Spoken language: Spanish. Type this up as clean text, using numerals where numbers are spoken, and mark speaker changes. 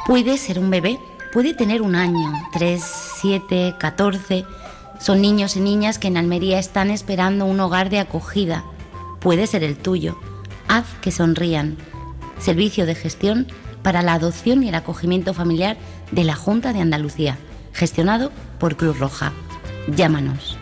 Speaker 1: Puede ser un bebé, puede tener 1 año, 3, 7, 14. Son niños y niñas que en Almería están esperando un hogar de acogida. Puede ser el tuyo. Haz que sonrían. Servicio de gestión para la adopción y el acogimiento familiar de la Junta de Andalucía, gestionado por Cruz Roja. Llámanos.